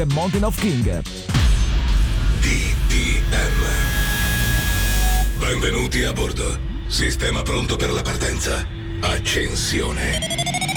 Mountain of King. DTM. Benvenuti a bordo. Sistema pronto per la partenza. Accensione.